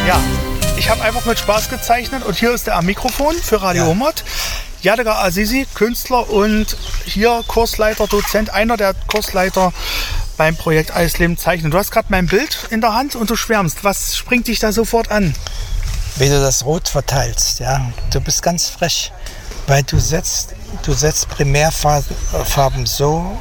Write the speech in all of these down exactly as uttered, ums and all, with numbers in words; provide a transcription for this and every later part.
Ja, ich habe einfach mit Spaß gezeichnet und hier ist der am Mikrofon für Radio Ja. Homert. Yadigar Azizi, Künstler und hier Kursleiter, Dozent, einer der Kursleiter beim Projekt Eisleben zeichnen. Du hast gerade mein Bild in der Hand und du schwärmst. Was springt dich da sofort an? Wie du das Rot verteilst, ja. Du bist ganz frech, weil du setzt, du setzt Primärfarben so,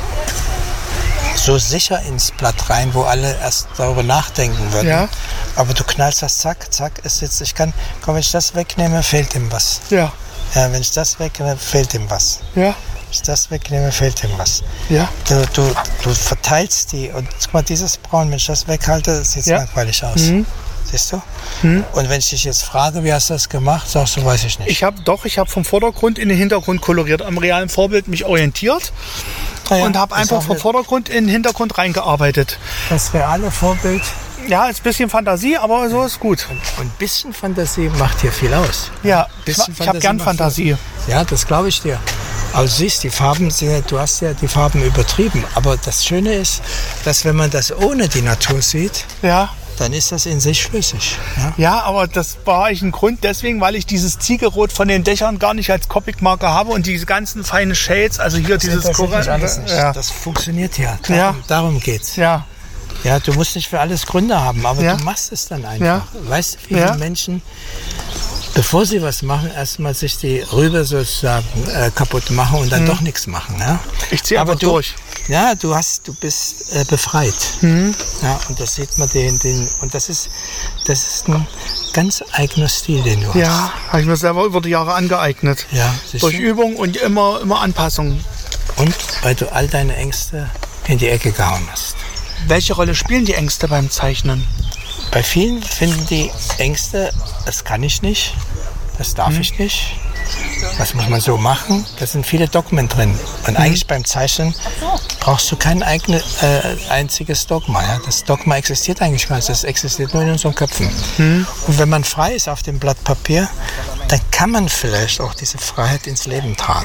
so sicher ins Blatt rein, wo alle erst darüber nachdenken würden. Ja. Aber du knallst das, zack, zack, ist jetzt, ich kann, komm, wenn ich das wegnehme, fehlt ihm was. Ja. Ja, wenn ich das wegnehme, fehlt ihm was. Ja. Wenn ich das wegnehme, fehlt ihm was. Ja. Du, du, du verteilst die und guck mal, dieses Braun, wenn ich das weghalte, sieht es Ja. langweilig aus. Mhm. Siehst du? Mhm. Und wenn ich dich jetzt frage, wie hast du das gemacht, sagst du, weiß ich nicht. Ich habe doch, ich habe vom Vordergrund in den Hintergrund koloriert, am realen Vorbild mich orientiert Ah ja, und habe das einfach auch vom nicht- Vordergrund in den Hintergrund reingearbeitet. Das reale Vorbild Ja, ist ein bisschen Fantasie, aber so ist gut. und ein bisschen Fantasie macht hier viel aus. Ja, ich, Bisschen ich habe gern macht viel- Fantasie. Ja, das glaube ich dir. Aber du siehst, die Farben, sind, du hast ja die Farben übertrieben. Aber das Schöne ist, dass wenn man das ohne die Natur sieht, Ja. dann ist das in sich schlüssig. Ja? Ja, aber das war eigentlich ein Grund deswegen, weil ich dieses Ziegelrot von den Dächern gar nicht als Copic-Marker habe und diese ganzen feinen Shades, also hier dieses Das interessiert mich Korall. alles nicht. Ja. Das funktioniert ja. Darum, Ja. darum geht's. Ja. Ja, du musst nicht für alles Gründe haben, aber Ja. du machst es dann einfach. Ja. Weißt du, wie Ja. viele Menschen, bevor sie was machen, erstmal sich die Rübe sozusagen äh, kaputt machen und dann doch nichts machen. Ja? Ich ziehe aber einfach du, durch. Ja, du hast, du bist äh, befreit. Ja, und das sieht man den, den, und das ist, das ist ein ganz eigener Stil, den du hast. Ja, habe ich mir selber über die Jahre angeeignet. Ja, siehst Durch du? Übung und immer, immer Anpassung. Und weil du all deine Ängste in die Ecke gehauen hast. Welche Rolle spielen die Ängste beim Zeichnen? Bei vielen finden die Ängste, das kann ich nicht, das darf Mhm. ich nicht, was muss man so machen? Da sind viele Dogmen drin. Und Mhm. eigentlich beim Zeichnen brauchst du kein eigene, äh, einziges Dogma. Ja? Das Dogma existiert eigentlich gar nicht, das existiert nur in unseren Köpfen. Mhm. Und wenn man frei ist auf dem Blatt Papier, dann kann man vielleicht auch diese Freiheit ins Leben tragen.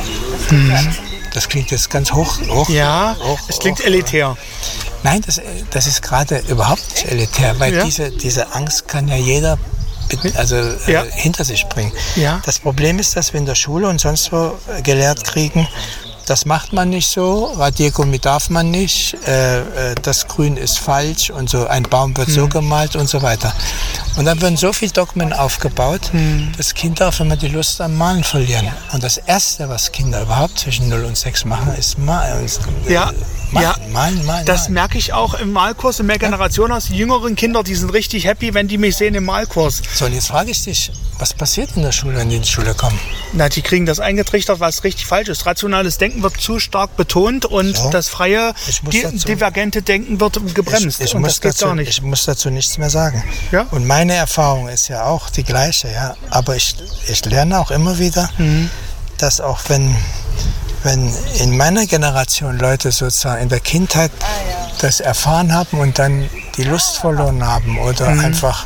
Das klingt jetzt ganz hoch. hoch Mhm. Ja, hoch, es klingt hoch, elitär. Nein, das, das ist gerade überhaupt nicht elitär, weil Ja. diese, diese Angst kann ja jeder be- also, Ja. äh, hinter sich bringen. Ja. Das Problem ist, dass wir in der Schule und sonst wo äh, gelehrt kriegen, das macht man nicht so, Radiergummi darf man nicht, äh, äh, das Grün ist falsch und so, ein Baum wird so gemalt und so weiter. Und dann werden so viele Dogmen aufgebaut, dass Kinder auf einmal die Lust am Malen verlieren. Und das Erste, was Kinder überhaupt zwischen null und sechs machen, ist malen. Ja, malen, ja. malen, malen. Das malen. merke ich auch im Malkurs, in mehr Generation aus. Die jüngeren Kinder, die sind richtig happy, wenn die mich sehen im Malkurs. So, und jetzt frage ich dich, was passiert in der Schule, wenn die in die Schule kommen? Na, die kriegen das eingetrichtert, was richtig falsch ist. Rationales Denken wird zu stark betont und So. das freie, Ich muss di dazu- divergente Denken wird gebremst. Ich, ich, und muss das geht dazu, gar nicht. ich muss dazu nichts mehr sagen. Ja? Und meine Erfahrung ist ja auch die gleiche. Ja? Aber ich, ich lerne auch immer wieder, Mhm. dass auch wenn, wenn in meiner Generation Leute sozusagen in der Kindheit das erfahren haben und dann die Lust verloren haben oder einfach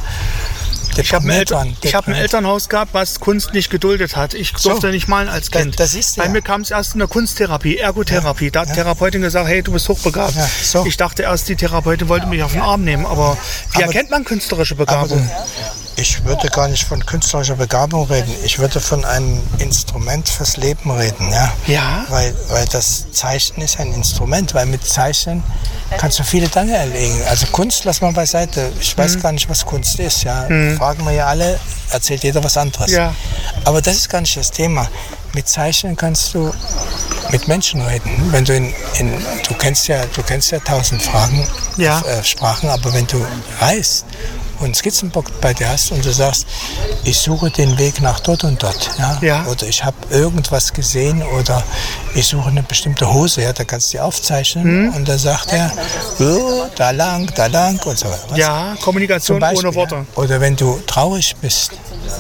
Ich habe ein, deprimiert Eltern, waren. ich hab ein deprimiert. Elternhaus gehabt, was Kunst nicht geduldet hat. Ich durfte nicht malen als Da- Kind. das ist Bei ja. mir kam es erst in der Kunsttherapie, Ergotherapie. Da hat die Therapeutin gesagt, hey, du bist hochbegabt. Ja, so. Ich dachte erst, die Therapeutin wollte mich auf den Arm nehmen. Aber wie Aber- erkennt man künstlerische Aber Begabung? ich würde gar nicht von künstlerischer Begabung reden. Ich würde von einem Instrument fürs Leben reden. Ja? Ja. Weil, weil das Zeichnen ist ein Instrument, weil mit Zeichnen kannst du viele Dinge erlegen. Also Kunst lass mal beiseite. Ich weiß Mhm. gar nicht, was Kunst ist. Ja? Fragen wir ja alle, erzählt jeder was anderes. Ja. Aber das ist gar nicht das Thema. Mit Zeichnen kannst du mit Menschen reden. Wenn du in, in du kennst ja, du kennst ja tausend Fragen, Ja. äh, Sprachen, aber wenn du reist und einen Skizzenbock bei dir hast und du sagst, ich suche den Weg nach dort und dort, ja, Ja. oder ich habe irgendwas gesehen oder ich suche eine bestimmte Hose, ja, da kannst du die aufzeichnen Mhm. und dann sagt er, oh, da lang, da lang und so weiter. Was? Ja, Zum Kommunikation Beispiel, ohne Worte. ja. Oder wenn du traurig bist,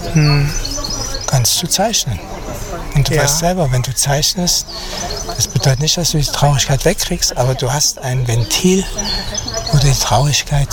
kannst du zeichnen. Und du Ja. weißt selber, wenn du zeichnest, das bedeutet nicht, dass du die Traurigkeit wegkriegst, aber du hast ein Ventil, wo du die Traurigkeit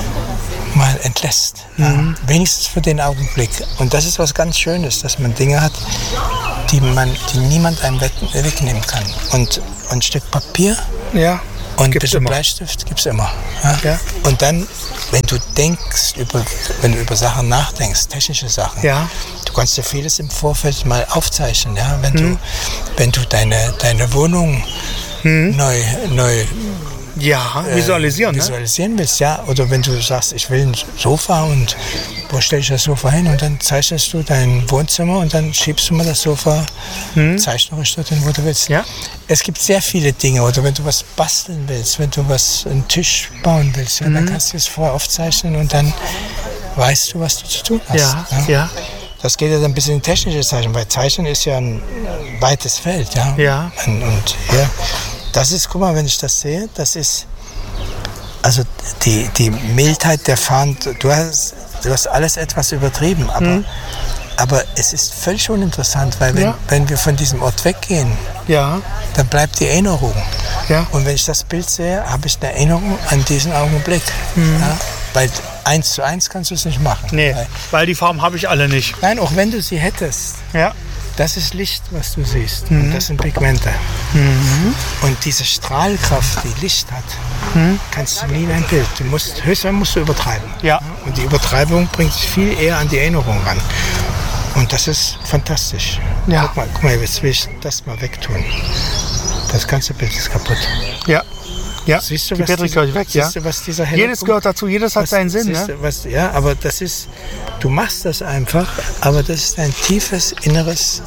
mal entlässt. Ja, wenigstens für den Augenblick. Und das ist was ganz Schönes, dass man Dinge hat, die, man, die niemand einem weg- wegnehmen kann. Und ein Stück Papier Ja. Und ein Gibt's bisschen immer. Bleistift gibt es immer. Ja? Ja. Und dann, wenn du denkst, über, wenn du über Sachen nachdenkst, technische Sachen, Ja. du kannst ja vieles im Vorfeld mal aufzeichnen. Ja? Wenn, Hm. du, wenn du deine, deine Wohnung Hm. neu, neu Ja, visualisieren, äh, ne? visualisieren willst, ja. Oder wenn du sagst, ich will ein Sofa und wo stelle ich das Sofa hin? Und dann zeichnest du dein Wohnzimmer und dann schiebst du mal das Sofa zeichnerisch dorthin, wo du willst. Ja. Es gibt sehr viele Dinge. Oder wenn du was basteln willst, wenn du was, einen Tisch bauen willst, ja, dann kannst du es vorher aufzeichnen und dann weißt du, was du zu tun hast. Ja, ja, Das geht ja dann ein bisschen in technische Zeichen, weil Zeichnen ist ja ein weites Feld. Ja. Ja. Und, und ja, das ist, guck mal, wenn ich das sehe, das ist, also die, die Mildheit der Farben, du hast, du hast alles etwas übertrieben, aber, Mhm. aber es ist völlig uninteressant, weil wenn, Ja. wenn wir von diesem Ort weggehen, ja, dann bleibt die Erinnerung. ja. Und wenn ich das Bild sehe, habe ich eine Erinnerung an diesen Augenblick. Ja? Weil eins zu eins kannst du es nicht machen. Mhm. Nee, Weil, weil die Farben habe ich alle nicht. nein, auch wenn du sie hättest, Ja. das ist Licht, was du siehst. Und das sind Pigmente. Und diese Strahlkraft, die Licht hat, kannst du nie in ein Bild. Du musst, höchstens musst du übertreiben. Ja. Und die Übertreibung bringt dich viel eher an die Erinnerung ran. Und das ist fantastisch. Ja. Guck mal, guck mal, jetzt will ich das mal wegtun. Das ganze Bild ist kaputt. Ja. Ja, Siehst du, die was Petrikirche dieser- weg, ja. siehst du, was dieser helle Jedes Punkt- gehört dazu, jedes hat Was- seinen Sinn, siehst ne? du, was, ja, aber das ist, du machst das einfach, aber das ist ein tiefes inneres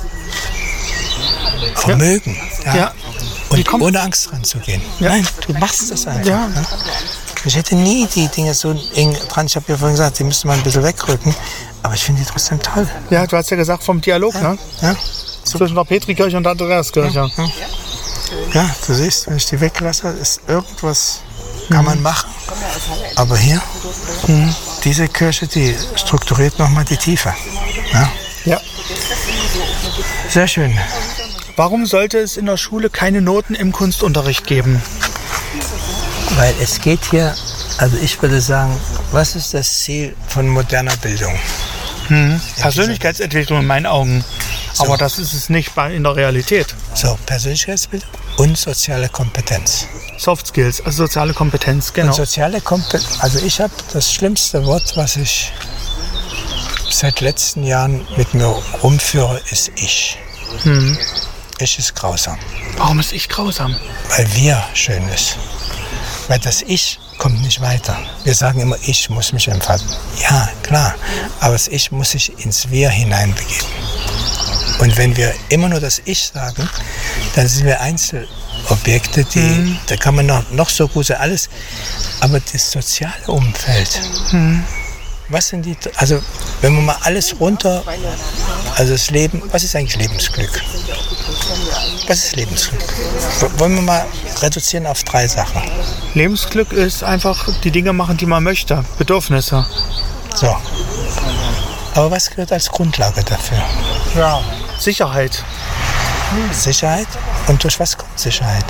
Vermögen. Ja. Ja. Wie Und kommt- ohne Angst ranzugehen. Ja. Nein, du machst das einfach. Ja. Ja. Ich hätte nie die Dinge so eng dran. Ich habe ja vorhin gesagt, die müsste man ein bisschen wegrücken. Aber ich finde die trotzdem toll. Ja, du hast ja gesagt vom Dialog, ne? Ja. Zwischen der Petrikirche und der Andreaskirche. Ja, du siehst, wenn ich die weglasse, ist irgendwas, kann man machen. Aber hier, diese Kirche, die strukturiert nochmal die Tiefe. Ja. Ja. Sehr schön. Warum sollte es in der Schule keine Noten im Kunstunterricht geben? Weil es geht hier, also ich würde sagen, was ist das Ziel von moderner Bildung? Persönlichkeitsentwicklung in meinen Augen. Aber das ist es nicht bei, in der Realität. So, Persönlichkeitsbildung und soziale Kompetenz. Soft Skills, also soziale Kompetenz, genau. Und soziale Kompetenz, also ich habe das schlimmste Wort, was ich seit letzten Jahren mit mir rumführe, ist ich. Ich ist grausam, Warum ist ich grausam? weil wir schön ist. Weil das Ich kommt nicht weiter. Wir sagen immer, ich muss mich entfalten. Ja, klar, aber das Ich muss sich ins Wir hineinbegeben. Und wenn wir immer nur das Ich sagen, dann sind wir Einzelobjekte, die, da kann man noch, noch so gut sein, alles. Aber das soziale Umfeld, was sind die, also wenn man mal alles runter, also das Leben, was ist eigentlich Lebensglück? Was ist Lebensglück? W- Wollen wir mal reduzieren auf drei Sachen. Lebensglück ist einfach die Dinge machen, die man möchte. Bedürfnisse. So. Aber was gehört als Grundlage dafür? Ja. Sicherheit. Sicherheit. Und durch was kommt Sicherheit?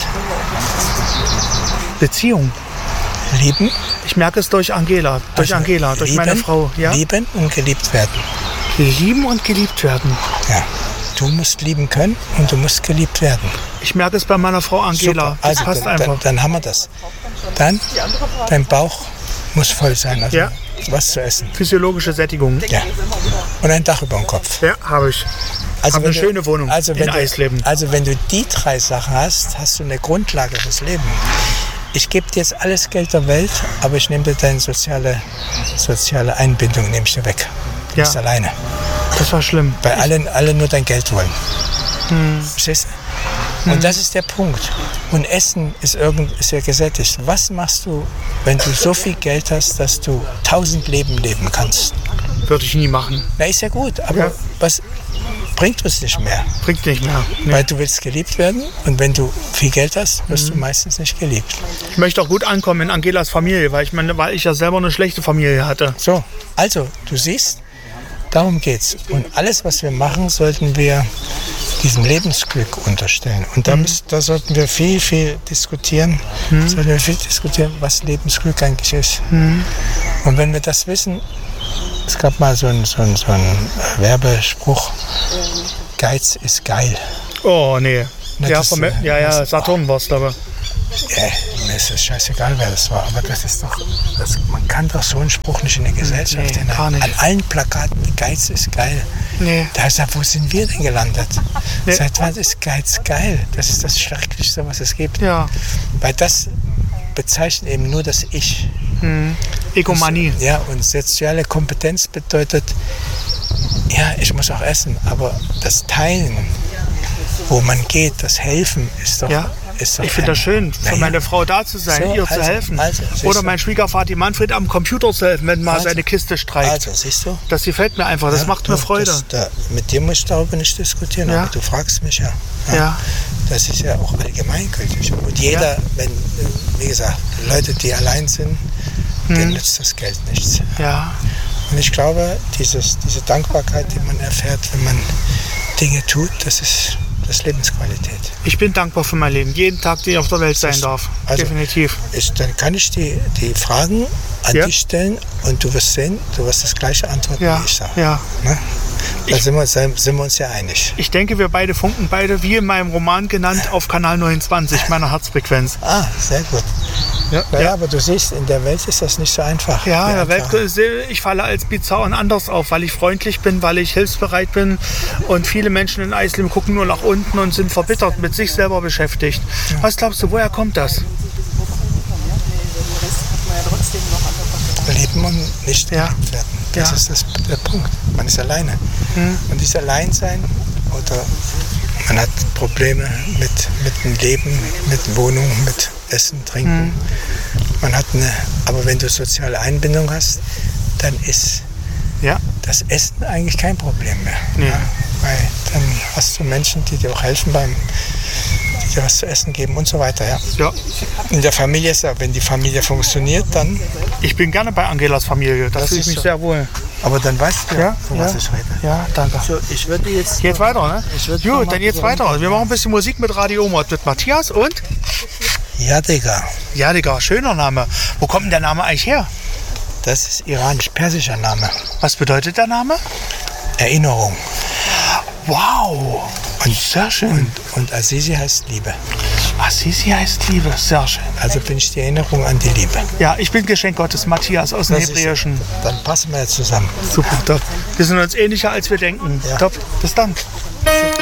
Beziehung. Lieben. Ich merke es durch Angela. Durch Also Angela, durch meine lieben, Frau. Ja? Lieben und geliebt werden. Lieben und geliebt werden. Ja. Du musst lieben können und du musst geliebt werden. Ich merke es bei meiner Frau Angela. Super. Das Also passt dann, einfach. dann, dann haben wir das. Dann, dein Bauch muss voll sein, also Ja. was zu essen. Physiologische Sättigung. Ja. Und ein Dach über dem Kopf. Ja, habe ich. Also Hab wenn eine du- schöne Wohnung also in wenn du, Eisleben. Also wenn du die drei Sachen hast, hast du eine Grundlage fürs Leben. Ich gebe dir jetzt alles Geld der Welt, aber ich nehme dir deine soziale, soziale Einbindung nehme ich dir weg. Du Ja. bist alleine. Das war schlimm. Weil alle, alle nur dein Geld wollen. Hm. Verstehst du? Und das ist der Punkt. Und Essen ist, irgend, ist ja gesättigt. Was machst du, wenn du so viel Geld hast, dass du tausend Leben leben kannst? Würde ich nie machen. Na, ist ja gut, aber Ja. was bringt uns nicht mehr? Bringt nicht mehr. Nee. Weil du willst geliebt werden und wenn du viel Geld hast, wirst Mhm. du meistens nicht geliebt. Ich möchte auch gut ankommen in Angelas Familie, weil ich, meine, weil ich ja selber eine schlechte Familie hatte. So, also, du siehst, darum geht's. Und alles, was wir machen, sollten wir diesem Lebensglück unterstellen. Und da, müssen, da sollten wir viel, viel diskutieren, sollten wir viel diskutieren, was Lebensglück eigentlich ist. Und wenn wir das wissen, es gab mal so einen so einen, so einen Werbespruch, Geiz ist geil. Oh, nee. Na, Ja, das, vom, äh, ja, ja, das- Saturn war es, glaube Äh, mir ist es scheißegal, wer das war. Aber das ist doch, das, man kann doch so einen Spruch nicht in der Gesellschaft Nee, hinein. gar nicht. An allen Plakaten, Geiz ist geil. Nee. Da ist ja, wo sind wir denn gelandet? Nee. Seit wann ist Geiz geil? Das ist das Schrecklichste, was es gibt. Ja. Weil das bezeichnet eben nur das Ich. Hm. Egomanie. Ja, und soziale Kompetenz bedeutet, ja, ich muss auch essen, aber das Teilen, wo man geht, das Helfen, ist doch... Ja. Ist doch Ich finde das schön, für ja. meine Frau da zu sein, So, ihr zu also, helfen. also, siehst Oder du. mein Schwiegervater Manfred am Computer zu helfen, wenn mal Also. seine Kiste streikt. Also, siehst du? Das gefällt mir einfach, das Ja, macht mir du, Freude. Das, da, mit dir muss ich darüber nicht diskutieren, Ja. aber du fragst mich ja. Ja. Das ist ja auch allgemeingültig. Und jeder, Ja. wenn, wie gesagt, Leute, die allein sind, denen nützt das Geld nichts. Ja. Und ich glaube, dieses, diese Dankbarkeit, die man erfährt, wenn man Dinge tut, das ist das ist Lebensqualität. Ich bin dankbar für mein Leben, jeden Tag, den ich auf der Welt sein darf. Also, Definitiv. Ich, dann kann ich die, die Fragen an Ja. dich stellen und du wirst sehen, du wirst das gleiche antworten, Ja, wie ich sage. ja. Ne? Da sind wir, sind wir uns ja einig. Ich denke, wir beide funken beide, wie in meinem Roman genannt, auf Kanal neunundzwanzig, meiner Herzfrequenz. Ah, sehr gut. Ja, Naja, aber du siehst, in der Welt ist das nicht so einfach. Ja, Wie in der einfach. Welt, ich falle als bizarr und anders auf, weil ich freundlich bin, weil ich hilfsbereit bin und viele Menschen in Eisleben gucken nur nach unten und sind verbittert, mit sich selber beschäftigt. Was glaubst du, woher kommt das? Leben und nicht Ja. geliebt werden. Das Ja. ist das, der Punkt. Man ist alleine. Und dieses Alleinsein oder man hat Probleme mit, mit dem Leben, mit Wohnung, mit Essen, Trinken. Man hat eine, aber wenn du soziale Einbindung hast, dann ist Ja, das Essen eigentlich kein Problem mehr. Nee. Ja, weil dann hast du Menschen, die dir auch helfen beim, die dir was zu essen geben und so weiter. Ja. ja. In der Familie ist ja, wenn die Familie funktioniert, dann, Ich bin gerne bei Angelas Familie, da Das fühle ich ist mich so. sehr wohl. aber dann weißt du, Ja, von ja. was ich rede. Ja, danke. So, ich würde jetzt Geht weiter, ne? Ich würd Gut, noch mal dann geht's so- weiter. Wir machen ein bisschen Musik mit Radio Omot, mit Matthias und... Ja, Digga, Ja, Digga, schöner Name. Wo kommt denn der Name eigentlich her? das ist iranisch-persischer Name. Was bedeutet der Name? Erinnerung. Wow, Und, sehr schön. und, und Azizi heißt Liebe. Assisi heißt Liebe, sehr schön. Also bin ich die Erinnerung an die Liebe. Ja, ich bin Geschenk Gottes, Matthias aus dem Das ist- Hebräischen. Dann passen wir ja zusammen. Super, top. Wir sind uns ähnlicher, als wir denken. Ja. Top, bis dann.